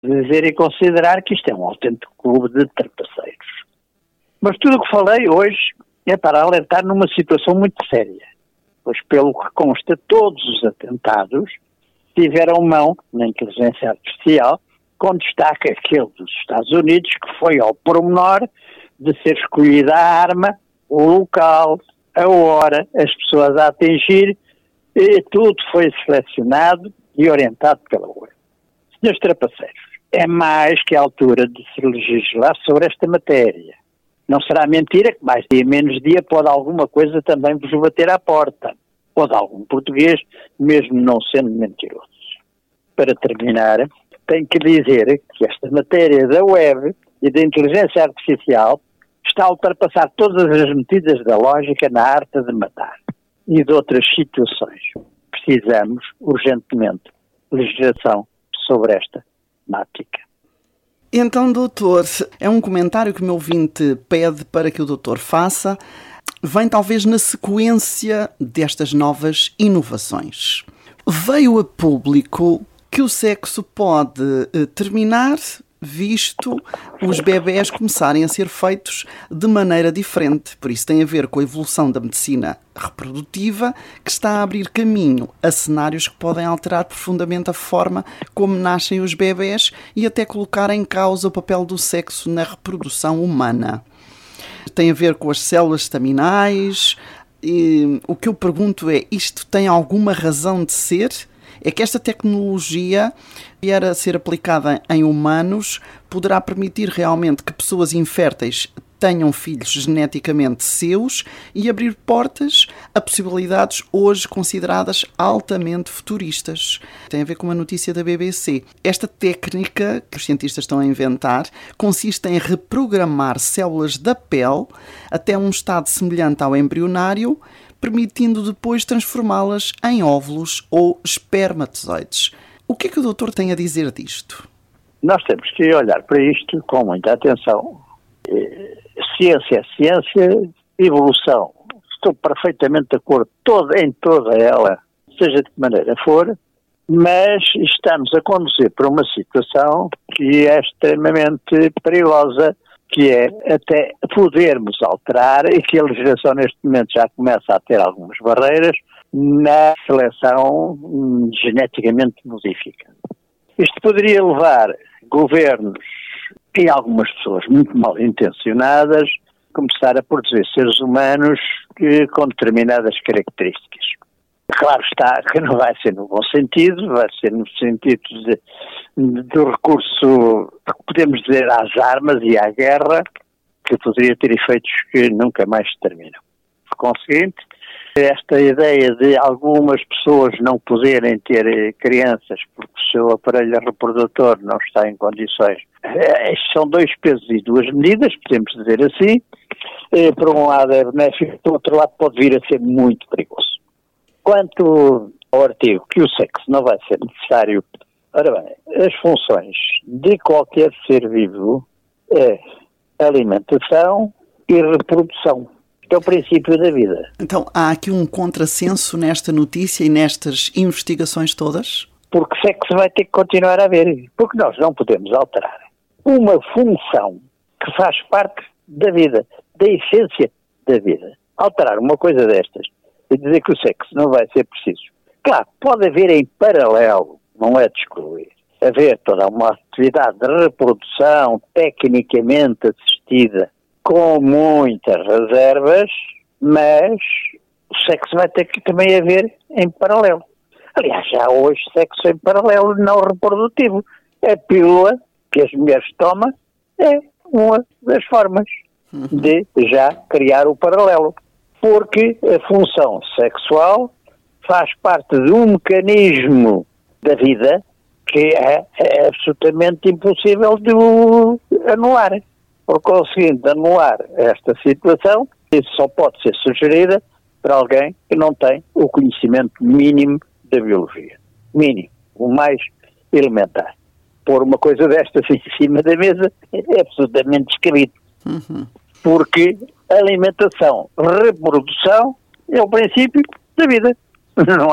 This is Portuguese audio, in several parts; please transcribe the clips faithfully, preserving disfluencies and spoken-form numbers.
dizer e considerar que isto é um autêntico clube de trapaceiros. Mas tudo o que falei hoje é para alertar numa situação muito séria, pois pelo que consta todos os atentados tiveram mão na inteligência artificial, com destaque aquele dos Estados Unidos, que foi ao pormenor de ser escolhida a arma, o local, a hora, as pessoas a atingir, e tudo foi selecionado e orientado pela web. Senhores trapaceiros, é mais que a altura de se legislar sobre esta matéria. Não será mentira que mais dia menos dia pode alguma coisa também vos bater à porta. Pode algum português, mesmo não sendo mentiroso. Para terminar, tenho que dizer que esta matéria da web e da inteligência artificial está a ultrapassar todas as medidas da lógica na arte de matar e de outras situações. Precisamos, urgentemente, de legislação sobre esta temática. Então, doutor, é um comentário que o meu ouvinte pede para que o doutor faça. Vem talvez na sequência destas novas inovações. Veio a público que o sexo pode eh, terminar visto os bebés começarem a ser feitos de maneira diferente. Por isso tem a ver com a evolução da medicina reprodutiva, que está a abrir caminho a cenários que podem alterar profundamente a forma como nascem os bebés e até colocar em causa o papel do sexo na reprodução humana. Tem a ver com as células estaminais. E o que eu pergunto é, isto tem alguma razão de ser? É que esta tecnologia, vier a ser aplicada em humanos, poderá permitir realmente que pessoas inférteis tenham filhos geneticamente seus e abrir portas a possibilidades hoje consideradas altamente futuristas. Tem a ver com uma notícia da B B C. Esta técnica que os cientistas estão a inventar consiste em reprogramar células da pele até um estado semelhante ao embrionário, permitindo depois transformá-las em óvulos ou espermatozoides. O que é que o doutor tem a dizer disto? Nós temos que olhar para isto com muita atenção. Ciência é ciência, evolução. Estou perfeitamente de acordo todo, em toda ela, seja de que maneira for, mas estamos a conduzir para uma situação que é extremamente perigosa, que é até podermos alterar, e que a legislação neste momento já começa a ter algumas barreiras, na seleção geneticamente modificada. Isto poderia levar governos e algumas pessoas muito mal intencionadas a começar a produzir seres humanos que, com determinadas características. Claro está que não vai ser no bom sentido, vai ser no sentido de, de, do recurso, podemos dizer, às armas e à guerra, que poderia ter efeitos que nunca mais se terminam. Por conseguinte, esta ideia de algumas pessoas não poderem ter crianças porque o seu aparelho reprodutor não está em condições, são dois pesos e duas medidas, podemos dizer assim. Por um lado é benéfico, por outro lado pode vir a ser muito perigoso. Quanto ao artigo que o sexo não vai ser necessário, ora bem, as funções de qualquer ser vivo é alimentação e reprodução. É o princípio da vida. Então, há aqui um contrassenso nesta notícia e nestas investigações todas? Porque sexo vai ter que continuar a haver, porque nós não podemos alterar uma função que faz parte da vida, da essência da vida. Alterar uma coisa destas e dizer que o sexo não vai ser preciso. Claro, pode haver em paralelo, não é de excluir, haver toda uma atividade de reprodução tecnicamente assistida, com muitas reservas, mas o sexo vai ter que também haver em paralelo. Aliás, já há hoje sexo em paralelo não reprodutivo. A pílula que as mulheres tomam é uma das formas de já criar o paralelo. Porque a função sexual faz parte de um mecanismo da vida que é, é absolutamente impossível de o anular. Por conseguinte, anular esta situação, isso só pode ser sugerida para alguém que não tem o conhecimento mínimo da biologia. Mínimo, o mais elementar. Pôr uma coisa destas em cima da mesa é absolutamente descabido. Uhum. Porque alimentação, reprodução é o princípio da vida. Não há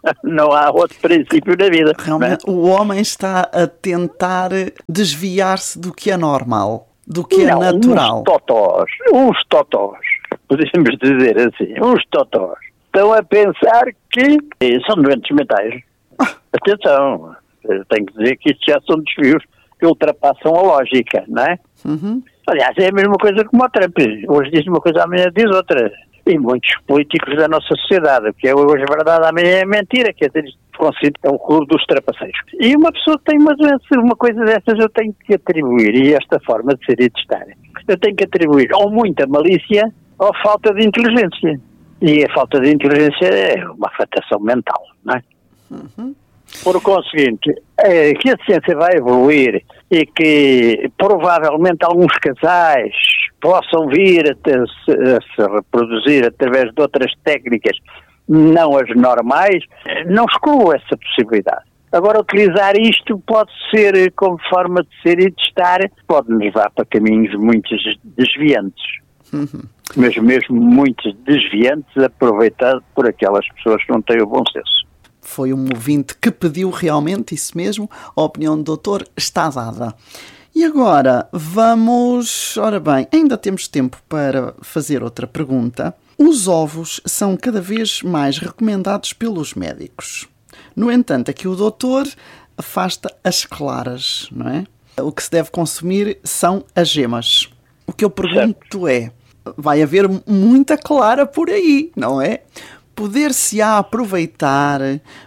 Não há outro princípio na vida. Realmente, não é? o homem está a tentar desviar-se do que é normal, do que não, é natural. Uns totós, uns totós, podemos dizer assim, uns totós, estão a pensar que são doentes mentais. Atenção, eu tenho que dizer que isto já são desvios que ultrapassam a lógica, não é? Uhum. Aliás, é a mesma coisa como o Trump. Hoje diz uma coisa, amanhã diz outra. E muitos políticos da nossa sociedade, que é hoje verdade, amanhã é mentira, quer dizer, consigo é o clube dos trapaceiros. E uma pessoa que tem uma doença, uma coisa dessas, eu tenho que atribuir, e esta forma de ser e de estar, eu tenho que atribuir ou muita malícia ou falta de inteligência. E a falta de inteligência é uma afetação mental, não é? Uhum. Por conseguinte, é, que a ciência vai evoluir e que provavelmente alguns casais possam vir a, ter, a se reproduzir através de outras técnicas, não as normais, não excluo essa possibilidade. Agora, utilizar isto pode ser, como forma de ser e de estar, pode nos levar para caminhos muito desviantes. Uhum. Mas mesmo muito desviantes, aproveitado por aquelas pessoas que não têm o bom senso. Foi um ouvinte que pediu realmente isso mesmo. A opinião do doutor está dada. E agora vamos... Ora bem, ainda temos tempo para fazer outra pergunta. Os ovos são cada vez mais recomendados pelos médicos. No entanto, aqui o doutor afasta as claras, não é? O que se deve consumir são as gemas. O que eu pergunto é, vai haver muita clara por aí, não é? Poder-se-á aproveitar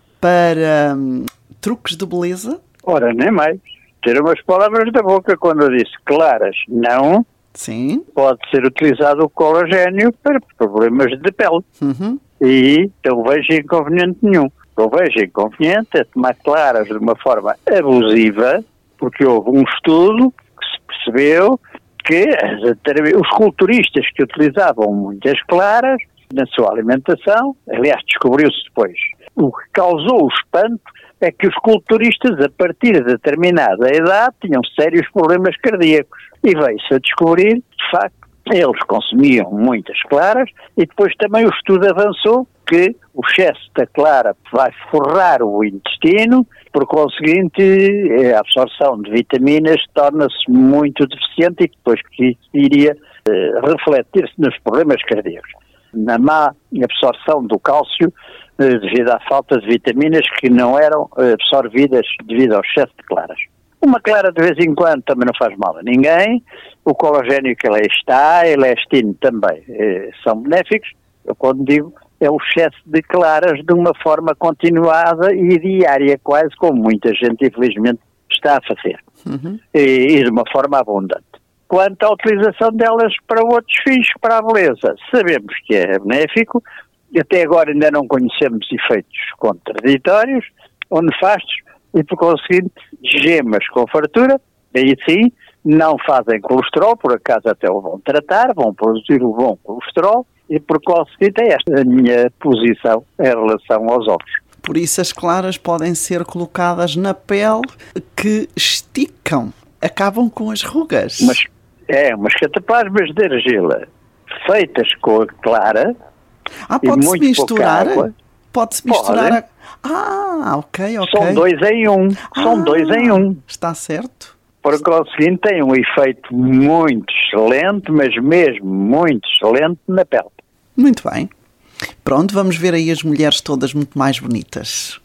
para hum, truques de beleza? Ora, nem mais. Ter umas palavras da boca quando eu disse claras, não. Sim. Pode ser utilizado o colagênio para problemas de pele. Uhum. E não vejo inconveniente nenhum. Eu vejo inconveniente é tomar claras de uma forma abusiva, porque houve um estudo que se percebeu que as, os culturistas que utilizavam muitas claras na sua alimentação, aliás, descobriu-se depois, o que causou o espanto é que os culturistas, a partir de determinada idade, tinham sérios problemas cardíacos. E veio-se a descobrir, de facto, eles consumiam muitas claras e depois também o estudo avançou que o excesso da clara vai forrar o intestino, por conseguinte, a absorção de vitaminas torna-se muito deficiente e depois que iria eh, refletir-se nos problemas cardíacos. Na má absorção do cálcio, eh, devido à falta de vitaminas que não eram absorvidas devido ao excesso de claras. Uma clara de vez em quando também não faz mal a ninguém, o colagênio que ela está, a elastine também eh, são benéficos. Eu quando digo é o excesso de claras de uma forma continuada e diária, quase como muita gente infelizmente está a fazer, uhum. e, e de uma forma abundante. Quanto à utilização delas para outros fins, para a beleza, sabemos que é benéfico, até agora ainda não conhecemos efeitos contraditórios ou nefastos, e por conseguinte, gemas com fartura, aí sim, não fazem colesterol, por acaso até o vão tratar, vão produzir o bom colesterol, e por conseguinte é esta a minha posição em relação aos ovos. Por isso as claras podem ser colocadas na pele que esticam, acabam com as rugas. Mas, é, umas cataplasmas de argila feitas com a clara. Ah, pode-se misturar? Pode-se misturar a... Ah, ok, ok. São dois em um. São ah, dois em um. Está certo. Por conseguinte, tem um efeito muito excelente, mas mesmo muito excelente na pele. Muito bem. Pronto, vamos ver aí as mulheres todas muito mais bonitas.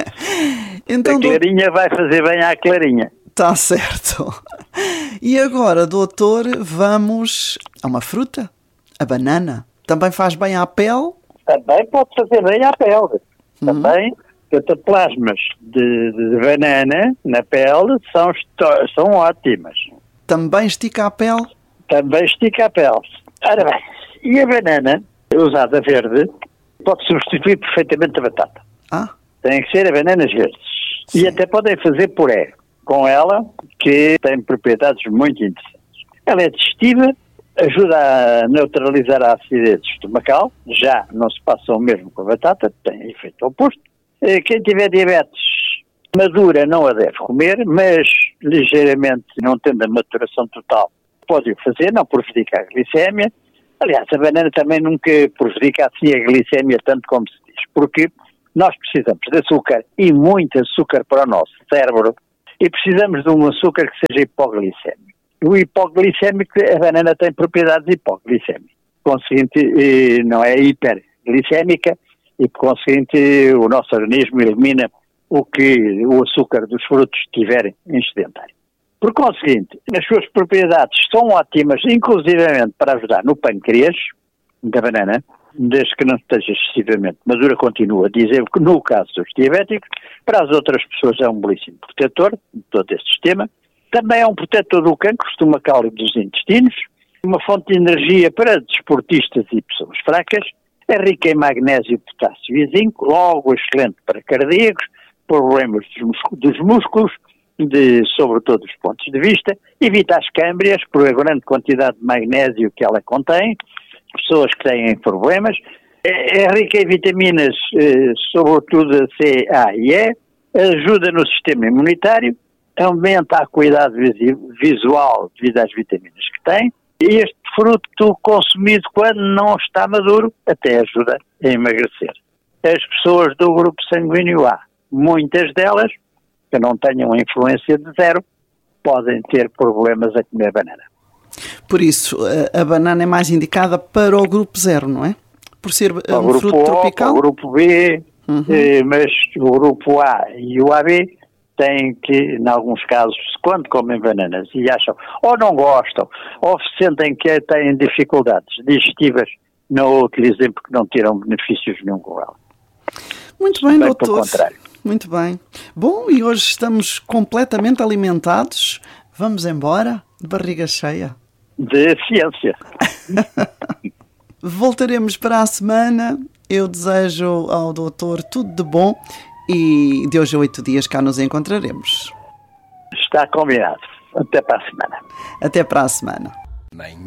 Então, a clarinha do... vai fazer bem à clarinha. Está certo. E agora, doutor, vamos a uma fruta? A banana. Também faz bem à pele? Também pode fazer bem à pele. Também, cataplasmas de, de banana na pele são, são ótimas. Também estica a pele? Também estica a pele. Ora bem, e a banana, usada verde, pode substituir perfeitamente a batata. Ah. Tem que ser a bananas verdes. Sim. E até podem fazer puré com ela, que tem propriedades muito interessantes. Ela é digestiva, ajuda a neutralizar a acidez estomacal, já não se passa o mesmo com a batata, tem efeito oposto. Quem tiver diabetes madura não a deve comer, mas ligeiramente não tendo a maturação total pode o fazer, não prejudica a glicémia. Aliás, a banana também nunca prejudica assim a glicémia tanto como se diz, porque Nós precisamos de açúcar e muito açúcar para o nosso cérebro e precisamos de um açúcar que seja hipoglicémico. O hipoglicémico, a banana tem propriedades hipoglicémicas. Conseguinte, não é hiperglicémica e, por conseguinte, o nosso organismo elimina o que o açúcar dos frutos tiverem em sedentário. Por conseguinte, as suas propriedades são ótimas, inclusivamente para ajudar no pâncreas da banana, desde que não esteja excessivamente madura, continua a dizer que no caso dos diabéticos, para as outras pessoas é um belíssimo protetor de todo este sistema. Também é um protetor do cancro, estomacal e dos intestinos, uma fonte de energia para desportistas e pessoas fracas, é rica em magnésio, potássio e zinco, logo excelente para cardíacos, problemas dos músculos, de, sobre todos os pontos de vista, evita as câmbrias por a grande quantidade de magnésio que ela contém, pessoas que têm problemas, é, é rica em vitaminas, eh, sobretudo a C, A e E, ajuda no sistema imunitário, aumenta a acuidade visual devido às vitaminas que tem, e este fruto consumido quando não está maduro até ajuda a emagrecer. As pessoas do grupo sanguíneo A, muitas delas, que não tenham influência de zero, podem ter problemas a comer banana. Por isso, a, a banana é mais indicada para o grupo zero, não é? Por ser para um o fruto grupo tropical? O, para o grupo B, uhum. eh, mas o grupo A e o A B têm que, em alguns casos, quando comem bananas e acham, ou não gostam, ou sentem que têm dificuldades digestivas, não a utilizem porque não tiram benefícios nenhum com ela. Muito bem, bem doutor. Pelo contrário. Muito bem. Bom, e hoje estamos completamente alimentados. Vamos embora, de barriga cheia. De ciência. Voltaremos para a semana. Eu desejo ao doutor tudo de bom e de hoje a oito dias cá nos encontraremos. Está combinado. Até para a semana. Até para a semana.